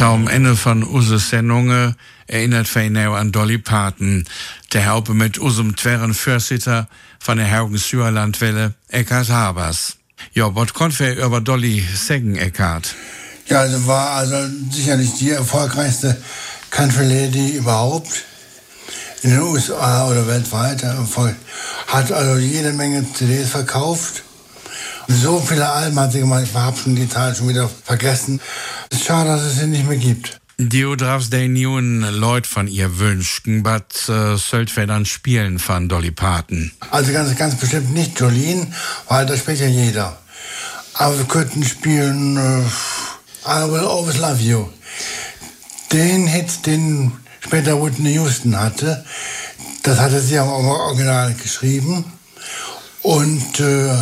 Am Ende von unsere Sendung erinnert wir genau an Dolly Parton, der Haube mit unserem tweren Försitter von der Haugen-Süerlandwelle, Eckhard Habers. Ja, was konnten wir über Dolly sagen, Eckhard? Ja, also war sicherlich die erfolgreichste Country Lady überhaupt in den USA oder weltweit. Hat also jede Menge CDs verkauft. So viele Alben hat sie gemacht, ich habe schon die Zahl schon wieder vergessen. Es ist schade, dass es sie nicht mehr gibt. Du darfst den jungen Leuten von ihr wünschen, was sollt wir dann spielen von Dolly Parton? Also ganz bestimmt nicht Jolene, weil das spielt ja jeder. Aber wir könnten spielen I Will Always Love You. Den Hit, den später Whitney Houston hatte, das hatte sie am Original geschrieben. Und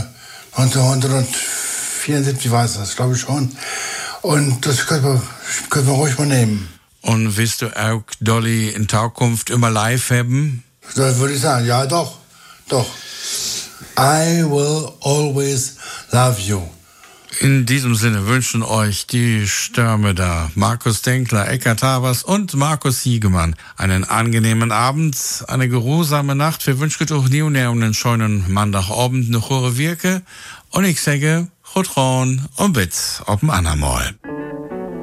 1974 war es das, glaube ich schon. Und das können wir ruhig mal nehmen. Und willst du auch Dolly in Zukunft immer live haben? Das würde ich sagen, ja doch. I will always love you. In diesem Sinne wünschen euch die Stürme da, Markus Denkler, Eckhard Habers und Markus Hiegemann, einen angenehmen Abend, eine geruhsame Nacht. Wir wünschen euch nie und einen schönen Montagabend, eine hohe Wirke. Und ich sage, gut rein und bis auf ein andermal.